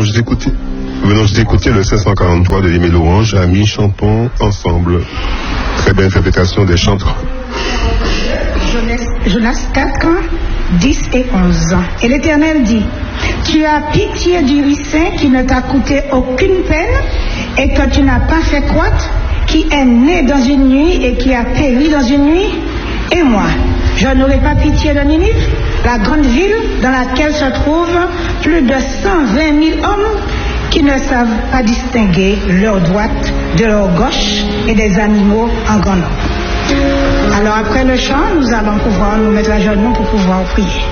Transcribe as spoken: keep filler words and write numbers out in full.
venons d'écouter, venons d'écouter le cinq cent quarante-trois de l'Aimé Louange. Amis, chantons ensemble. Très belle interprétation des chanteurs. Jonas quatre, dix et onze. Et l'Éternel dit: tu as pitié du ricin qui ne t'a coûté aucune peine et que tu n'as pas fait croître, qui est né dans une nuit et qui a péri dans une nuit. Et moi, je n'aurai pas pitié de Ninive, la grande ville dans laquelle se trouvent plus de cent vingt mille hommes qui ne savent pas distinguer leur droite de leur gauche et des animaux en grand nombre. Alors après le chant, nous allons pouvoir nous mettre à genoux pour pouvoir prier.